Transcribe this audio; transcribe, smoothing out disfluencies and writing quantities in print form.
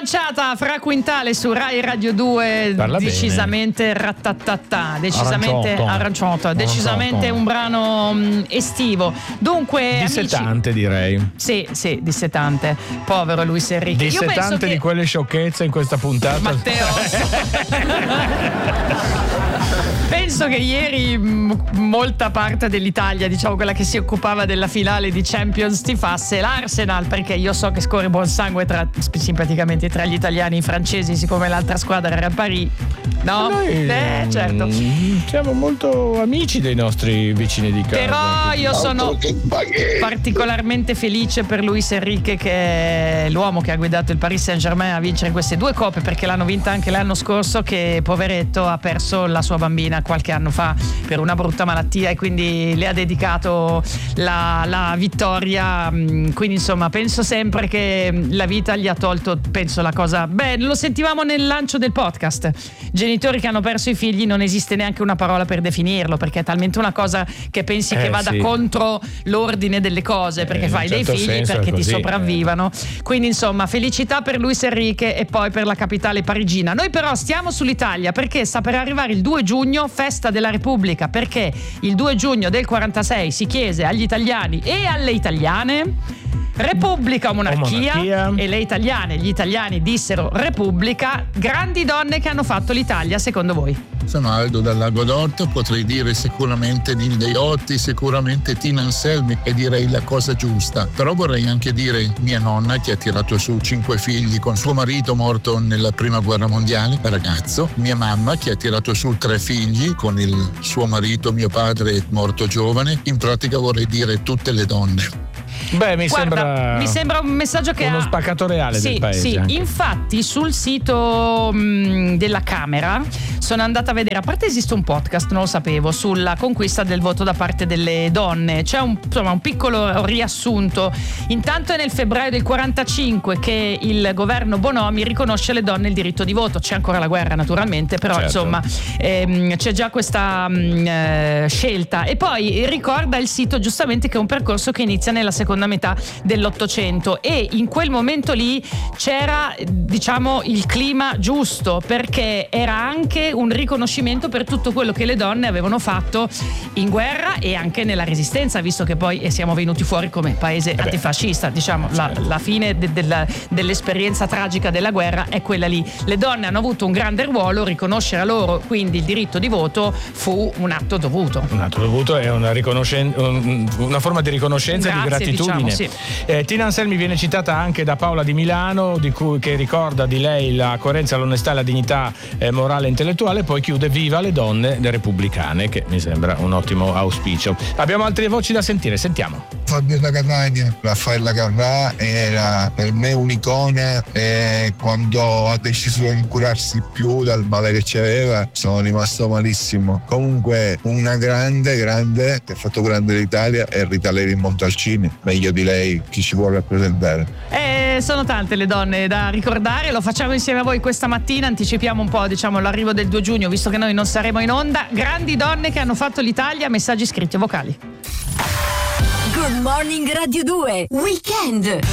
Incrociata fra Quintale su Rai Radio 2. Parla decisamente rattatatà, decisamente aranciota, decisamente un brano estivo. Dunque, dissetante, direi. Sì, dissetante. Povero Luis Enrique. Dissetante di quelle sciocchezze in questa puntata. Matteo. Penso che ieri molta parte dell'Italia, diciamo quella che si occupava della finale di Champions, tifasse l'Arsenal, perché io so che scorre buon sangue simpaticamente tra gli italiani e i francesi, siccome l'altra squadra era a Paris. No? Certo. Siamo molto amici dei nostri vicini di casa. Però io sono particolarmente felice per Luis Enrique, che è l'uomo che ha guidato il Paris Saint-Germain a vincere queste due coppe, perché l'hanno vinta anche l'anno scorso, che poveretto ha perso la sua bambina qualche anno fa per una brutta malattia e quindi le ha dedicato la vittoria. Quindi insomma penso sempre che la vita gli ha tolto, penso, la cosa. Lo sentivamo nel lancio del podcast. Genitori che hanno perso i figli, non esiste neanche una parola per definirlo, perché è talmente una cosa che pensi che vada contro l'ordine delle cose, perché fai dei figli perché ti sopravvivano. Quindi insomma felicità per Luis Enrique e poi per la capitale parigina. Noi però stiamo sull'Italia, perché sta per arrivare il 2 giugno, festa della Repubblica, perché il 2 giugno del 46 si chiese agli italiani e alle italiane Repubblica o monarchia, e le italiane e gli italiani dissero Repubblica. Grandi donne che hanno fatto l'Italia, secondo voi? Sono Aldo dal Lago d'Orto, potrei dire sicuramente Nilde Iotti, sicuramente Tina Anselmi, e direi la cosa giusta. Però vorrei anche dire mia nonna, che ha tirato su 5 figli con suo marito morto nella prima guerra mondiale, ragazzo. Mia mamma, che ha tirato su 3 figli con il suo marito, mio padre, morto giovane. In pratica vorrei dire tutte le donne. Mi sembra un messaggio che uno spaccato reale del paese. Sì, anche. Infatti sul sito della Camera sono andata a vedere, a parte esiste un podcast, non lo sapevo, sulla conquista del voto da parte delle donne. C'è un piccolo riassunto. Intanto è nel febbraio del 45 che il governo Bonomi riconosce alle donne il diritto di voto. C'è ancora la guerra naturalmente, però insomma c'è già questa scelta. E poi ricorda il sito giustamente che è un percorso che inizia nella seconda metà dell'Ottocento, e in quel momento lì c'era, diciamo, il clima giusto, perché era anche un riconoscimento per tutto quello che le donne avevano fatto in guerra e anche nella resistenza, visto che poi siamo venuti fuori come paese antifascista, diciamo. La fine dell'esperienza tragica della guerra è quella lì. Le donne hanno avuto un grande ruolo, riconoscere a loro quindi il diritto di voto fu un atto dovuto. Un atto dovuto è una forma di riconoscenza e di gratitudine. Diciamo, sì. Tina Anselmi viene citata anche da Paola di Milano, che ricorda di lei la coerenza, l'onestà e la dignità morale e intellettuale, poi chiude viva le donne repubblicane, che mi sembra un ottimo auspicio. Abbiamo altre voci da sentire, sentiamo. Fabiana Catania, Raffaella Carrà era per me un'icona, e quando ha deciso di non curarsi più dal male che c'aveva sono rimasto malissimo. Comunque una grande che ha fatto grande l'Italia è Rita Levi Montalcini. Meglio di lei chi ci può rappresentare? Sono tante le donne da ricordare, lo facciamo insieme a voi questa mattina, anticipiamo un po', diciamo, l'arrivo del 2 giugno, visto che noi non saremo in onda. Grandi donne che hanno fatto l'Italia, messaggi scritti o vocali. Good Morning Radio 2 Weekend.